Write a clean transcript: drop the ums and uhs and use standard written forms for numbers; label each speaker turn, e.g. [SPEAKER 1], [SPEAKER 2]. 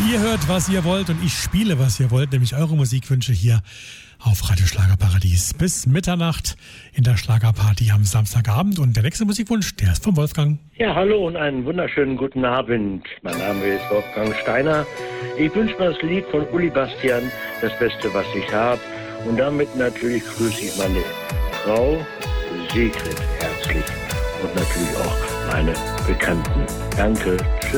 [SPEAKER 1] Ihr hört, was ihr wollt und ich spiele, was ihr wollt, nämlich eure Musikwünsche hier auf Radio Schlagerparadies bis Mitternacht in der Schlagerparty am Samstagabend. Und der nächste Musikwunsch, der ist von Wolfgang.
[SPEAKER 2] Ja, hallo und einen wunderschönen guten Abend. Mein Name ist Wolfgang Steiner. Ich wünsche mir das Lied von Uli Bastian, das Beste, was ich habe. Und damit natürlich grüße ich meine Frau Sigrid herzlich und natürlich auch meine Bekannten. Danke. Tschüss.